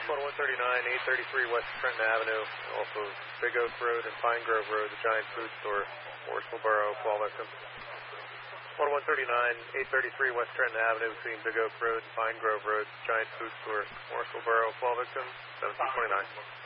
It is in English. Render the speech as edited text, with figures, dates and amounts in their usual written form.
Photo 139, 833 West Trenton Avenue, also Big Oak Road and Pine Grove Road, the Giant Food Store, Morrisville Borough, fall victim. Photo 139, 833 West Trenton Avenue, between Big Oak Road and Pine Grove Road, Giant Food Store, Morrisville Borough, fall victim, 1729.